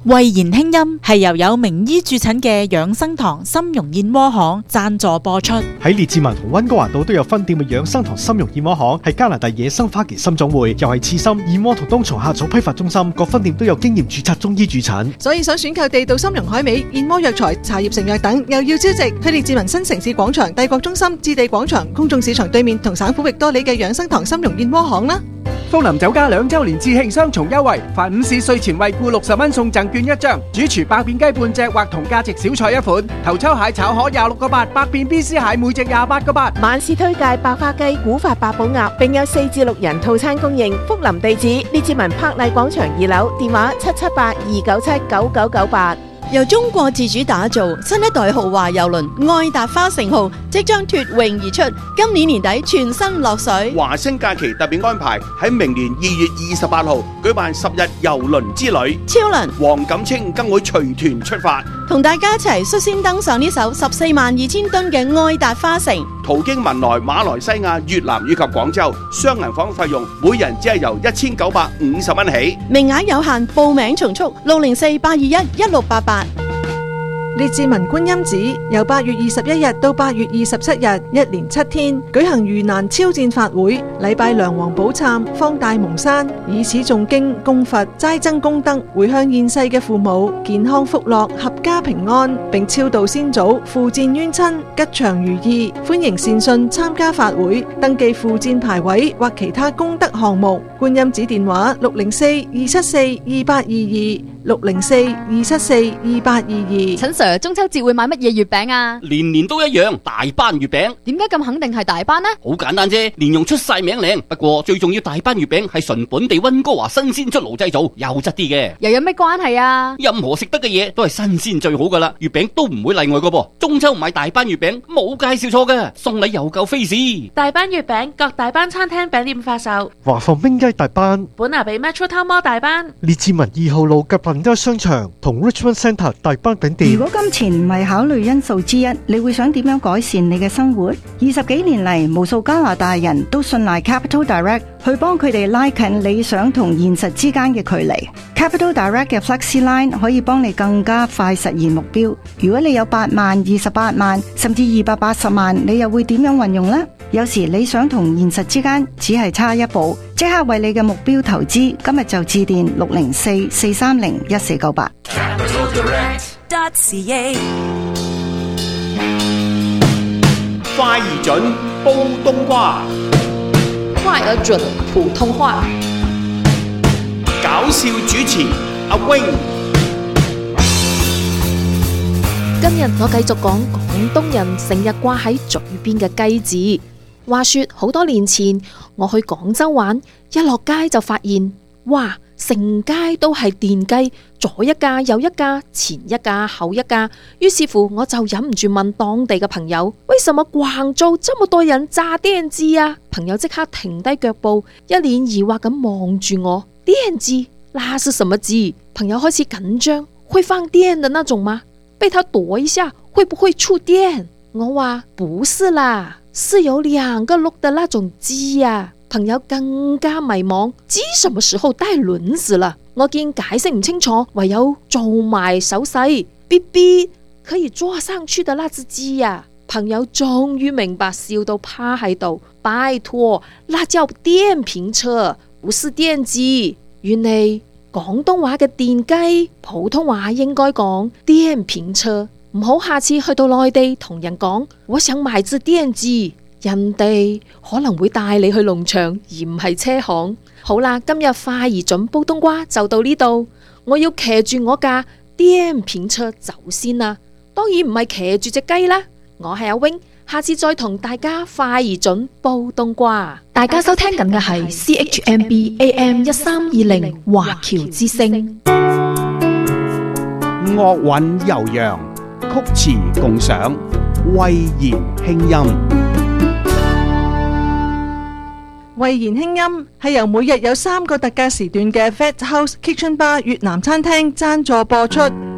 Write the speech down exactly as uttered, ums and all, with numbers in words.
慧言輕音係由有名醫駐診嘅養生堂參茸燕窩行贊助播出。 喺列治文同溫哥華島都有分店嘅養生堂參茸燕窩行係加拿大野生花旗參總會，又係刺參、燕窩同冬蟲夏草批發中心，各分店都有經驗註冊中醫駐診。 所以想選購地道參茸海味、燕窩藥材、茶葉成藥等，又要招值，去列治文新城市廣場、帝國中心、置地廣場、公眾市場對面同省府域多里嘅養生堂參茸燕窩行啦。 福林酒家兩周年致慶雙重優惠，凡午市稅前惠顧六十蚊送贈券一張，主廚百變雞半隻或同價值小菜一款，頭抽蟹炒河廿六個八，百變 B C 蟹每隻廿八個八。 晚市推介白花雞、古法八寶鴨，並有四至六人套餐供應。福林地址：列治文柏麗廣場二樓，電話七七八二九七九九九八。 由中國自主打造新一代豪華郵輪愛達花城號即將脫穎而出，今年年底全新落水。 華星假期特別安排喺明年二月二十八號舉辦十日郵輪之旅， 超能黃錦清更會隨團出發， 同大家一齊率先登上呢艘十四萬二千噸嘅愛達花城， 途經文萊、馬來西亞、越南以及廣州，雙銀房費用每人只係由一千九百五十蚊起， 名額有限，報名從速六零四八二一一六八八。 列治文觀音寺由八月二十一日到八月二十七日，一連七天舉行盂蘭超薦法會，禮拜梁皇寶懺，方大蒙山，以此誦經供佛，齋增功德，回向現世嘅父母健康福樂、合家平安，並超度先祖，附薦冤親，吉祥如意。歡迎善信參加法會，登記附薦牌位或其他功德項目。觀音寺電話六零四二七四二八二二六零四二七四二八二二。 陳 Sir， 中秋節會買乜嘢月餅啊？ 年年都一樣，大班月餅。 點解咁肯定係大班呢？ 好簡單啫，連用出晒名靚。不過最重要，大班月餅係純本地溫哥華新鮮出爐製造，優質啲嘅。 又有咩關係啊？ 任何食得嘅嘢都係新鮮最好噶啦，月餅都唔會例外噶噃。中秋買大班月餅冇介紹錯噶，送禮又夠 face。 大班月餅各大班餐廳餅店發售。 華埠冰雞大班， 本拿比 Metro Town Mall 大班， 列治文二號路及林德商場同 Richmond Centre 大班餅店。 如果金錢唔係考慮因素之一，你會想點樣改善你嘅生活？二十幾年嚟，無數加拿大人都信賴 Capital Direct 去幫佢哋拉近理想同現實之間嘅距離。Capital Direct 嘅 Flexi Line 可以幫你更加快實現目標。如果你有八萬、二十八萬，甚至二百八十萬，你又會點樣運用呢？有時理想同現實之間只係差一步，即刻為你嘅目標投資。今日就致電六零四四三零一四九八。 快而準煲冬瓜， 快而準普通話。 搞笑主持阿 wing。 今日我繼續講廣東人成日掛喺嘴邊嘅雞字。話說好多年前我去廣州玩，一落街就發現，哇，成街都係電雞，左一架右一架，前一架後一架。於是乎我就忍唔住問當地嘅朋友，為什麼廣州這麼多人炸電雞啊？朋友即刻停低腳步，一臉疑惑咁望住我。電雞那是什麼雞？朋友開始緊張，會放電的那種嗎？被他躲一下會不會觸電？我話不是啦，是有兩個轆的那種雞啊。朋友更加迷茫，雞什麼時候帶輪子了？我見解釋唔清楚，唯有做埋手勢，嗶嗶可以坐上去的那隻雞啊。朋友終於明白，笑到趴喺度。拜託，那叫電瓶車，不是電雞。原來廣東話嘅電雞，普通話應該講電瓶車。唔好下次去到內地同人講，我想買支電雞，人哋可能會帶你去農場而唔係車行。好啦，今日快而準煲冬瓜就到呢度，我要騎住我架電瓶車走先啦。當然唔係騎住隻雞啦，我係阿 wing，下次再同大家快而準煲冬瓜。 大家收聽緊嘅係 C H M B A M 一三二零華僑之聲， 樂韻悠揚，曲詞共賞，慧言輕音。 慧言輕音係由每日有三個特價時段嘅 Fat House Kitchen Bar 越南餐廳贊助播出。